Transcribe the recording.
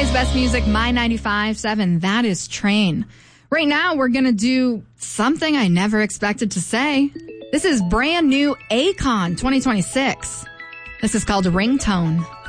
Today's best music, My 95.7, that is Train. Right now, we're going to do something I never expected to say. This is brand new Akon 2026. This is called Ringtone.